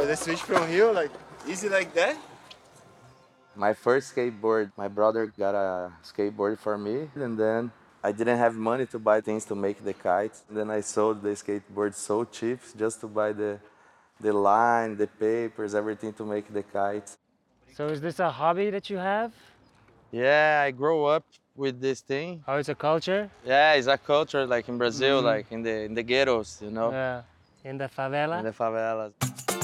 So the switch from here, like easy like that? My first skateboard, my brother got a skateboard for me, and then I didn't have money to buy things to make the kites. And then I sold the skateboard so cheap just to buy the line, the papers, everything to make the kites. So is this a hobby that you have? Yeah, I grew up with this thing. Oh, it's a culture? Yeah, it's a culture like in Brazil, like in the ghettos, you know, Yeah. In the in favela? the favelas.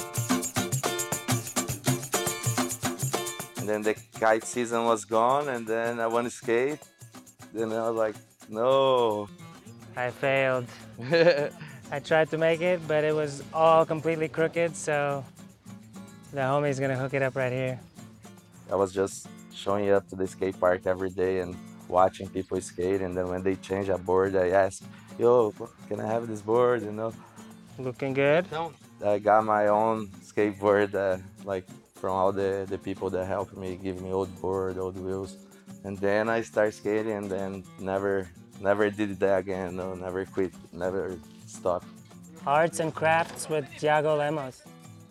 And then the kite season was gone, and then I want to skate. Then I was like, no. I failed. I tried to make it, but it was all completely crooked, so the homie's gonna hook it up right here. I was just showing up to the skate park every day and watching people skate. And then when they change a board, I ask, yo, can I have this board? You know, Looking good? I got my own skateboard, like from all the people that helped me, give me old board, old wheels. And then I start skating and then never did that again. No, never quit, never stopped. Arts and crafts with Thiago Lemos.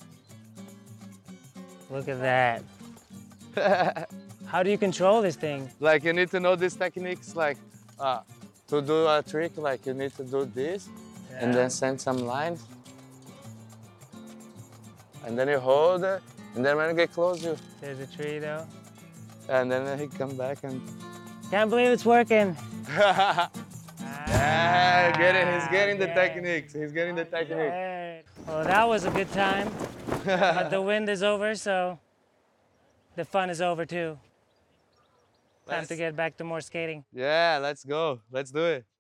Look at that. How do you control this thing? Like you need to know these techniques, like to do a trick, like you need to do this and then send some lines. And then you hold it, and then when you get close, you... There's a tree though. And then he come back and... Can't believe it's working. Yeah, he's getting the techniques. He's getting the technique. Right. Well, that was a good time, but the wind is over, so the fun is over too. Time to get back to more skating. Yeah, let's go. Let's do it.